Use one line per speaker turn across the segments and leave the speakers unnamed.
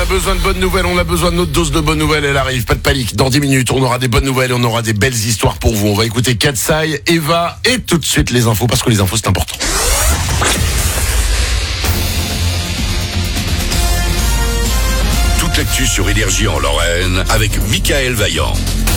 a besoin de bonnes nouvelles, on a besoin de notre dose de bonnes nouvelles, elle arrive, pas de panique. Dans 10 minutes, on aura des bonnes nouvelles et on aura des belles histoires pour vous. On va écouter Katsai, Eva et tout de suite les infos, parce que les infos c'est important.
Toute l'actu sur Énergie en Lorraine avec Mickaël Vaillant.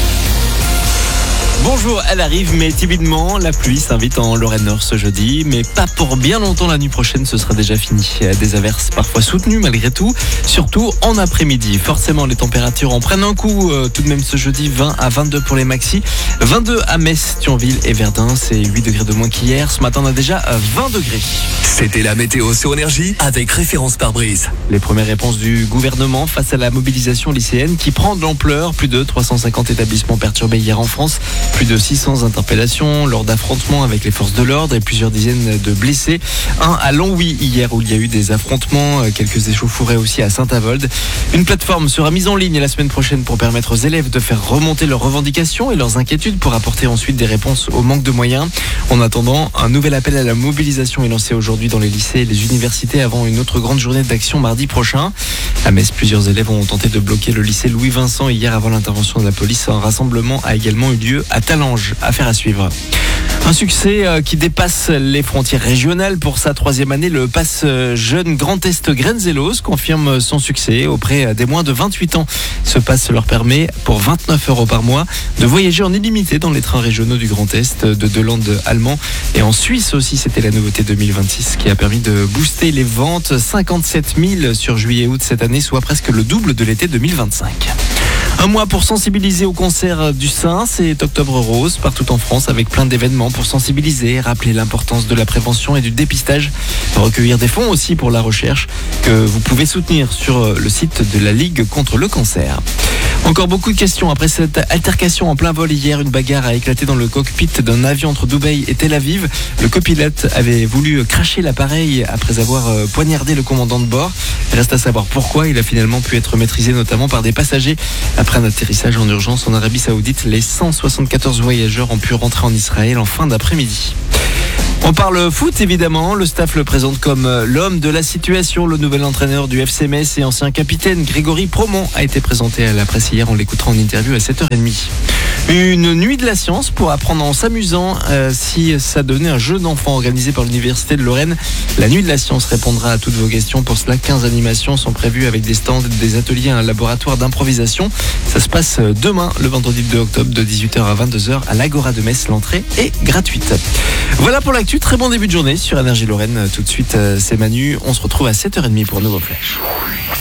Bonjour, elle arrive mais timidement, la pluie s'invite en Lorraine Nord ce jeudi, mais pas pour bien longtemps. La nuit prochaine ce sera déjà fini. Des averses parfois soutenues malgré tout, surtout en après-midi. Forcément les températures en prennent un coup tout de même ce jeudi, 20 à 22 pour les maxis, 22 à Metz, Thionville et Verdun, c'est 8 degrés de moins qu'hier. Ce matin on a déjà 20 degrés.
C'était la météo sur Énergie avec référence pare-brise.
Les premières réponses du gouvernement face à la mobilisation lycéenne qui prend de l'ampleur. Plus de 350 établissements perturbés hier en France. Plus de 600 interpellations lors d'affrontements avec les forces de l'ordre et plusieurs dizaines de blessés. Un à Longwy hier où il y a eu des affrontements, quelques échauffourées aussi à Saint-Avold. Une plateforme sera mise en ligne la semaine prochaine pour permettre aux élèves de faire remonter leurs revendications et leurs inquiétudes pour apporter ensuite des réponses au manque de moyens. En attendant, un nouvel appel à la mobilisation est lancé aujourd'hui dans les lycées et les universités avant une autre grande journée d'action mardi prochain. À Metz, plusieurs élèves ont tenté de bloquer le lycée Louis-Vincent hier avant l'intervention de la police. Un rassemblement a également eu lieu à Talange. Affaire à suivre. Un succès qui dépasse les frontières régionales pour sa 3e année. Le Pass Jeune Grand Est Grenzelos confirme son succès auprès des moins de 28 ans. Ce pass leur permet, pour 29 € par mois, de voyager en illimité dans les trains régionaux du Grand Est, de Deux-Landes allemand et en Suisse aussi. C'était la nouveauté 2026 qui a permis de booster les ventes. 57 000 sur juillet-août cette année, soit presque le double de l'été 2025. Un mois pour sensibiliser au cancer du sein, c'est Octobre Rose partout en France avec plein d'événements pour sensibiliser, rappeler l'importance de la prévention et du dépistage, recueillir des fonds aussi pour la recherche que vous pouvez soutenir sur le site de la Ligue contre le cancer. Encore beaucoup de questions après cette altercation en plein vol hier. Une bagarre a éclaté dans le cockpit d'un avion entre Dubaï et Tel Aviv. Le copilote avait voulu cracher l'appareil après avoir poignardé le commandant de bord. Reste à savoir pourquoi. Il a finalement pu être maîtrisé notamment par des passagers. Après un atterrissage en urgence en Arabie Saoudite, les 174 voyageurs ont pu rentrer en Israël en fin d'après-midi. On parle foot évidemment, le staff le présente comme l'homme de la situation. Le nouvel entraîneur du FC Metz et ancien capitaine Grégory Promont a été présenté à la presse hier. On l'écoutera en interview à 7h30. Une nuit de la science pour apprendre en s'amusant si ça donnait un jeu d'enfant organisé par l'Université de Lorraine. La nuit de la science répondra à toutes vos questions. Pour cela, 15 animations sont prévues avec des stands, des ateliers, un laboratoire d'improvisation. Ça se passe demain, le vendredi 2 octobre, de 18h à 22h à l'Agora de Metz. L'entrée est gratuite. Voilà pour l'actu. Très bon début de journée sur Énergie Lorraine. Tout de suite, c'est Manu. On se retrouve à 7h30 pour un nouveau flash.